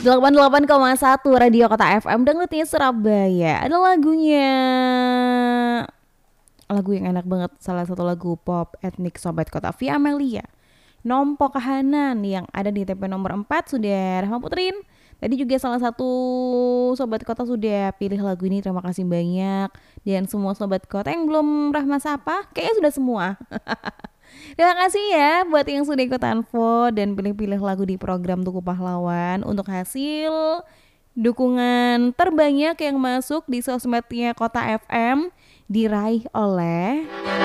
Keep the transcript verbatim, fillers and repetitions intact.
delapan puluh delapan koma satu Radio Kota F M Dangdutnya Surabaya. Ada lagunya, lagu yang enak banget, salah satu lagu pop etnik Sobat Kota, Via Amelia, Nompo Kahanan, yang ada di T P nomor empat. Sudah Rahma Putrin. Tadi juga salah satu Sobat Kota sudah pilih lagu ini, terima kasih banyak. Dan semua Sobat Kota yang belum Rahma sapa, kayaknya sudah semua. Terima kasih ya buat yang sudah ikutan vote dan pilih-pilih lagu di program Tugu Pahlawan. Untuk hasil dukungan terbanyak yang masuk di sosmednya Kota F M diraih oleh